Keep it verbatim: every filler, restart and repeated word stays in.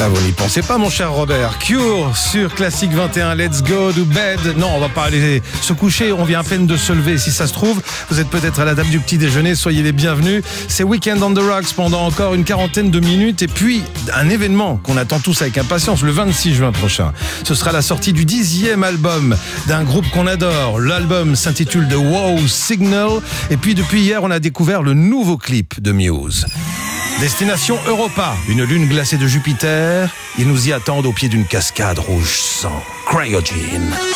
Ah, vous n'y pensez pas, mon cher Robert. Cure sur Classique vingt et un, Let's go to bed. Non, on va pas aller se coucher, on vient à peine de se lever. Si ça se trouve, vous êtes peut-être à la table du petit déjeuner, soyez les bienvenus. C'est Weekend on the Rocks pendant encore une quarantaine de minutes. Et puis, un événement qu'on attend tous avec impatience, le vingt-six juin prochain. Ce sera la sortie du dixième album d'un groupe qu'on adore. L'album s'intitule The Wow Signal. Et puis, depuis hier, on a découvert le nouveau clip de Muse. Destination Europa, une lune glacée de Jupiter. Ils nous y attendent au pied d'une cascade rouge sang. Cryogene.